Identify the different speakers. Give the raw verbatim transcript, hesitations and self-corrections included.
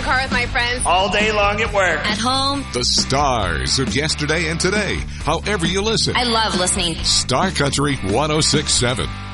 Speaker 1: the car with my friends.
Speaker 2: All day long at work.
Speaker 1: At home.
Speaker 3: The stars of yesterday and today. However you listen.
Speaker 1: I love listening.
Speaker 3: Star Country one oh six point seven.